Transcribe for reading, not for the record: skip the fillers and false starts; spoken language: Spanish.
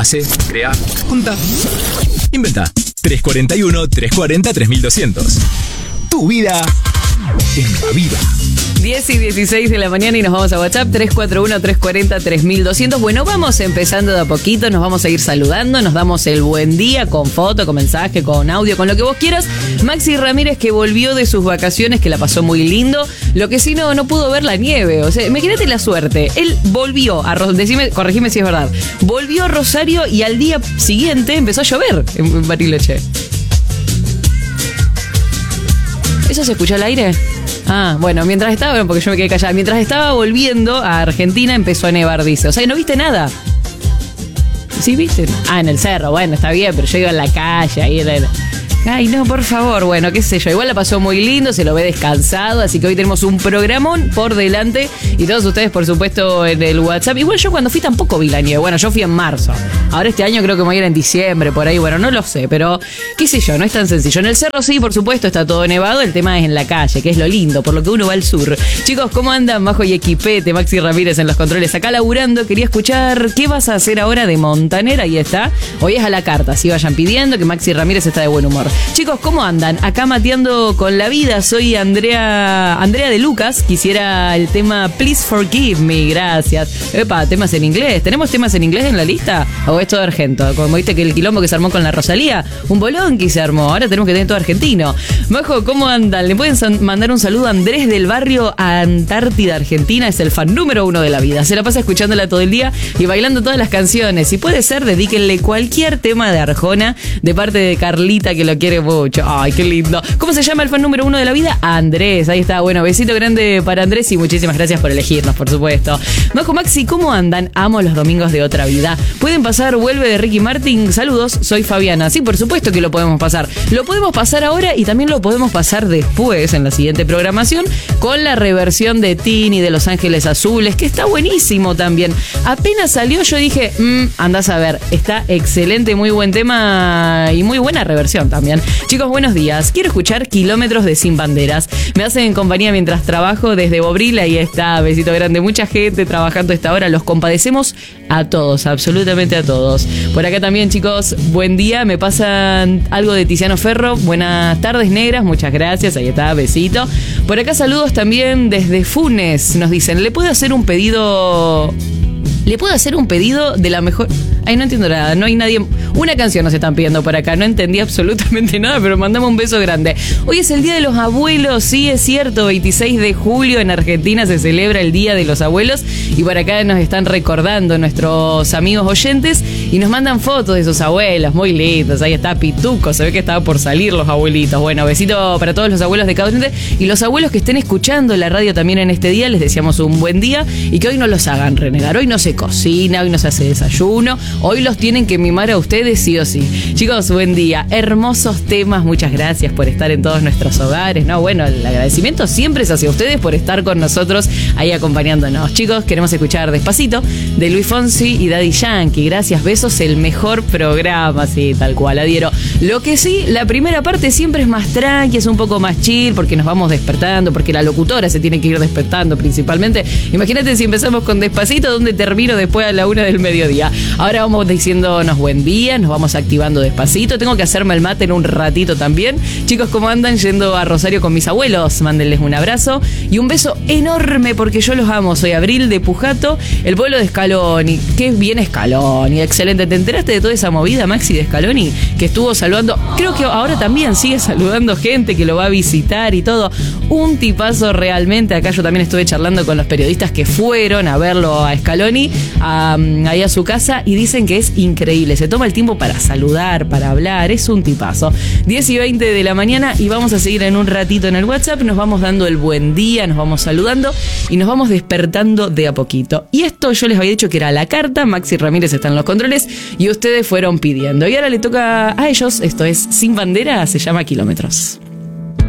Hace, crea, junta, inventa. 341-340-3200. Tu vida en la vida. 10 y 16 de la mañana y nos vamos a WhatsApp 341-340-3200. Bueno, vamos empezando de a poquito, nos vamos a ir saludando, nos damos el buen día con foto, con mensaje, con audio, con lo que vos quieras. Maxi Ramírez, que volvió de sus vacaciones, que la pasó muy lindo. Lo que sí no pudo ver la nieve. O sea, imagínate la suerte. Él volvió a corregime si es verdad. Volvió a Rosario y al día siguiente empezó a llover en Bariloche. ¿Eso se escuchó al aire? Ah, bueno, mientras estaba, porque yo me quedé callada, mientras estaba volviendo a Argentina empezó a nevar, dice. O sea, ¿no viste nada? ¿Sí viste? Ah, en el cerro, bueno, está bien, pero yo iba en la calle, ahí era... Ay, no, por favor, bueno, qué sé yo. Igual la pasó muy lindo, se lo ve descansado, así que hoy tenemos un programón por delante y todos ustedes, por supuesto, en el WhatsApp. Igual yo cuando fui tampoco vi la nieve. Bueno, yo fui en marzo. Ahora este año creo que me voy a ir en diciembre, por ahí. Bueno, no lo sé, pero qué sé yo, no es tan sencillo. En el cerro sí, por supuesto, está todo nevado. El tema es en la calle, que es lo lindo, por lo que uno va al sur. Chicos, ¿cómo andan? Majo y Equipete, Maxi Ramírez en los controles acá laburando. Quería escuchar qué vas a hacer ahora de Montaner. Ahí está. Hoy es a la carta, así vayan pidiendo, que Maxi Ramírez está de buen humor. Chicos, ¿cómo andan? Acá mateando con la vida. Soy Andrea de Lucas. Quisiera el tema Please Forgive Me. Gracias. Epa, temas en inglés. ¿Tenemos temas en inglés en la lista? ¿O es todo argento? Como viste que el quilombo que se armó con la Rosalía, un bolón que se armó. Ahora tenemos que tener todo argentino. Majo, ¿cómo andan? ¿Le pueden mandar un saludo a Andrés del barrio Antártida, Argentina? Es el fan número 1 de la vida. Se la pasa escuchándola todo el día y bailando todas las canciones. Si puede ser, dedíquenle cualquier tema de Arjona de parte de Carlita, que lo quiere mucho. Ay, qué lindo. ¿Cómo se llama el fan número 1 de la vida? Andrés, ahí está. Bueno, besito grande para Andrés y muchísimas gracias por elegirnos, por supuesto. Majo, Maxi, ¿cómo andan? Amo los domingos de otra vida. ¿Pueden pasar Vuelve de Ricky Martin? Saludos, soy Fabiana. Sí, por supuesto que lo podemos pasar. Lo podemos pasar ahora y también lo podemos pasar después en la siguiente programación con la reversión de Tini de Los Ángeles Azules, que está buenísimo también. Apenas salió yo dije, andás a ver, está excelente, muy buen tema y muy buena reversión también. Chicos, buenos días. Quiero escuchar Kilómetros de Sin Banderas. Me hacen compañía mientras trabajo desde Bobril. Ahí está, besito grande. Mucha gente trabajando a esta hora. Los compadecemos a todos, absolutamente a todos. Por acá también, chicos, buen día. Me pasan algo de Tiziano Ferro. Buenas tardes, negras. Muchas gracias. Ahí está, besito. Por acá saludos también desde Funes. Nos dicen, ¿le puedo hacer un pedido de la mejor? Ay, no entiendo nada, no hay nadie. Una canción nos están pidiendo por acá, no entendí absolutamente nada, pero mandamos un beso grande. Hoy es el Día de los Abuelos, sí, es cierto, 26 de julio en Argentina se celebra el Día de los Abuelos y por acá nos están recordando nuestros amigos oyentes y nos mandan fotos de sus abuelos, muy lindos. Ahí está Pituco, se ve que estaba por salir los abuelitos. Bueno, besito para todos los abuelos de cada uno y los abuelos que estén escuchando la radio también en este día, les deseamos un buen día y que hoy no los hagan renegar. Hoy no se cocina, hoy no se hace desayuno, hoy los tienen que mimar a ustedes sí o sí. Chicos, buen día, hermosos temas, muchas gracias por estar en todos nuestros hogares, ¿no? Bueno, el agradecimiento siempre es hacia ustedes por estar con nosotros ahí acompañándonos. Chicos, queremos escuchar Despacito de Luis Fonsi y Daddy Yankee. Gracias, besos, el mejor programa, sí, tal cual, adhiero. Lo que sí, la primera parte siempre es más tranqui, es un poco más chill, porque nos vamos despertando, porque la locutora se tiene que ir despertando principalmente. Imagínate si empezamos con Despacito, ¿dónde termino después a la 1 del mediodía? Ahora vamos diciéndonos buen día, nos vamos activando despacito. Tengo que hacerme el mate en un ratito también. Chicos, ¿cómo andan? Yendo a Rosario con mis abuelos. Mándenles un abrazo y un beso enorme porque yo los amo. Soy Abril de Pujato, el pueblo de Scaloni. Qué bien Scaloni, excelente. ¿Te enteraste de toda esa movida, Maxi, de Scaloni? Que estuvo saludando, creo que ahora también sigue saludando gente que lo va a visitar y todo. Un tipazo realmente. Acá yo también estuve charlando con los periodistas que fueron a verlo a Scaloni, ahí a su casa, y dicen que es increíble. Se toma el tiempo para saludar, para hablar, es un tipazo. 10 y 20 de la mañana y vamos a seguir en un ratito en el WhatsApp. Nos vamos dando el buen día, nos vamos saludando y nos vamos despertando de a poquito. Y esto yo les había dicho que era la carta. Maxi Ramírez está en los controles y ustedes fueron pidiendo. Y ahora le toca a ellos, esto es Sin Bandera, se llama Kilómetros.